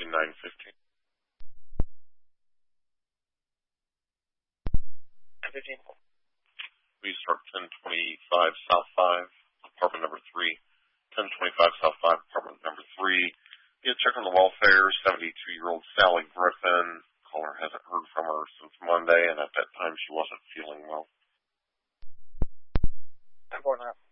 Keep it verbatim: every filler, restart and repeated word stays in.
nine fifteen. nine fifteen. We start ten twenty-five South five, apartment number three. ten twenty-five South five, apartment number three. Get a check on the welfare, seventy-two-year-old Sally Griffin. Caller hasn't heard from her since Monday, and at that time she wasn't feeling well. ten four now.